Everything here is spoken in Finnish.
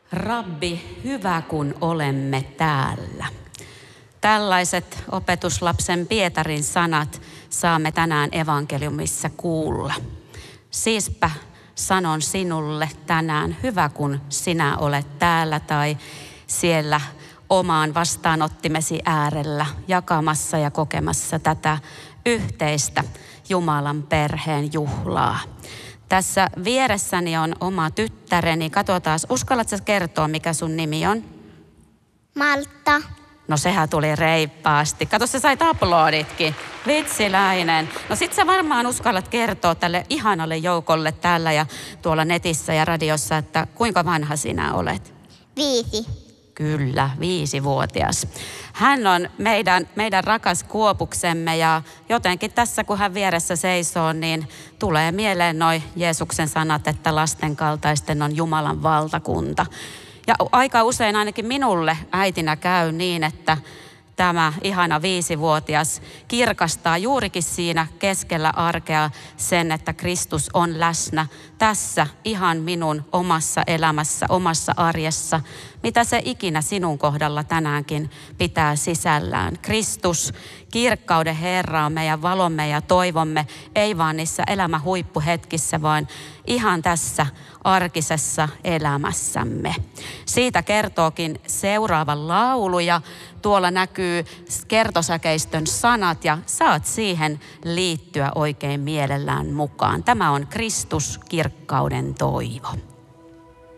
Rabbi, hyvä kun olemme täällä. Tällaiset opetuslapsen Pietarin sanat saamme tänään evankeliumissa kuulla. Siispä sanon sinulle tänään, hyvä kun sinä olet täällä tai siellä omaan vastaanottimesi äärellä jakamassa ja kokemassa tätä yhteistä Jumalan perheen juhlaa. Tässä vieressäni on oma tyttäreni. Katsotaan, uskallatko kertoa, mikä sun nimi on? Malta. No sehän tuli reippaasti. Kato, sä sait aploditkin. Vitsiläinen. No sit sä varmaan uskallat kertoa tälle ihanalle joukolle täällä ja tuolla netissä ja radiossa, että kuinka vanha sinä olet? 5. Kyllä, 5-vuotias. Hän on meidän rakas Kuopuksemme ja jotenkin tässä kun hän vieressä seisoo, niin tulee mieleen noi Jeesuksen sanat, että lasten kaltaisten on Jumalan valtakunta. Ja aika usein ainakin minulle äitinä käy niin, että tämä ihana 5-vuotias kirkastaa juurikin siinä keskellä arkea sen, että Kristus on läsnä tässä ihan minun omassa elämässä, omassa arjessa, mitä se ikinä sinun kohdalla tänäänkin pitää sisällään. Kristus, kirkkauden Herra on meidän valomme ja toivomme, ei vaan niissä elämän huippuhetkissä, vaan ihan tässä arkisessa elämässämme. Siitä kertookin seuraava laulu ja tuolla näkyy kertosäkeistön sanat ja saat siihen liittyä oikein mielellään mukaan. Tämä on Kristus, kirkkauden toivo.